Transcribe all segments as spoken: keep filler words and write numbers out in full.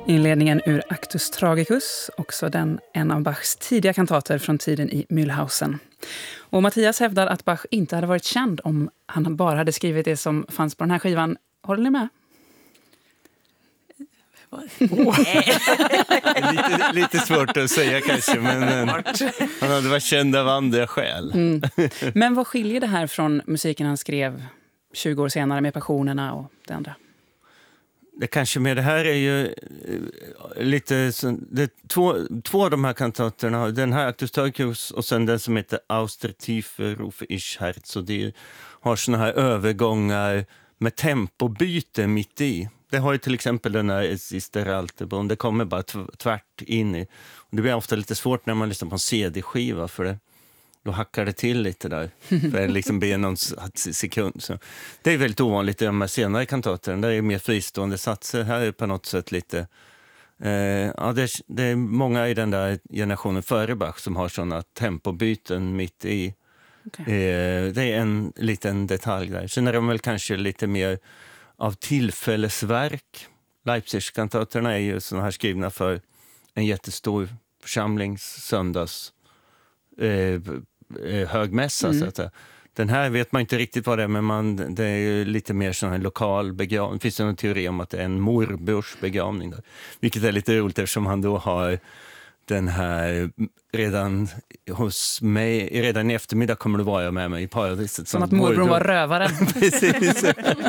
Inledningen ur Actus Tragicus, också den en av Bachs tidiga kantater från tiden i Mühlhausen. Och Mattias hävdar att Bach inte hade varit känd om han bara hade skrivit det som fanns på den här skivan. Håller ni med? Oh. lite, lite svårt att säga kanske, men han hade varit känd av andra skäl. Mm. Men vad skiljer det här från musiken han skrev tjugo år senare med Passionerna och det andra? Det kanske med det här är ju lite det, två, två av de här kantaterna, den här Actus Tragicus och sen den som heter Aus der Tiefe rufe ich Herz, och det har såna här övergångar med tempobyte mitt i. Det har ju till exempel den här Sister Alterbron, det kommer bara tvärt in i. Och det blir ofta lite svårt när man lyssnar på en C D-skiva, för det då hackar det till lite där. För det liksom blir någon sekund. Så det är väldigt ovanligt i de här senare kantaterna. Där är mer fristående satser. Här är på något sätt lite... Eh, ja, det, är, det är många i den där generationen före Bach som har sådana tempobyten mitt i. Okay. Eh, det är en liten detalj där. Sen är de väl kanske lite mer av tillfällesverk. Leipzig-kantaterna är ju sådana här skrivna för en jättestor församlingssöndags eh, högmässa. Mm. Så att säga. Den här vet man inte riktigt vad det är, men man, det är ju lite mer sån här lokal begravning. Det finns en teori om att det är en morbrors begravning där. Vilket är lite roligt eftersom han då har den här redan hos mig, redan i eftermiddag kommer du vara med mig i paradiset. Som att morbror var rövaren. Precis.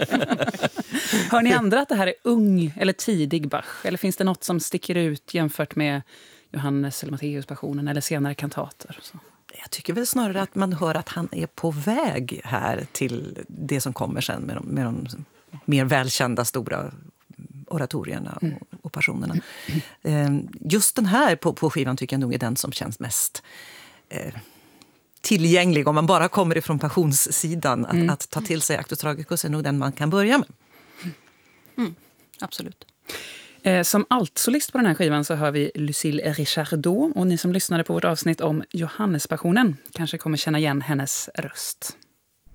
Hör ni andra att det här är ung eller tidig Bach? Eller finns det något som sticker ut jämfört med Johannes eller Matteus passionen eller senare kantater? Så? Jag tycker väl snarare att man hör att han är på väg här till det som kommer sen med de, med de mer välkända stora oratorierna och, och passionerna. Mm. Just den här på, på skivan tycker jag nog är den som känns mest eh, tillgänglig om man bara kommer ifrån passionssidan. Att, mm. att ta till sig Actus Tragicus är nog den man kan börja med. Mm. Absolut. Eh, som altsolist på den här skivan så hör vi Lucille Richardot, och ni som lyssnade på vårt avsnitt om Johannespassionen kanske kommer känna igen hennes röst.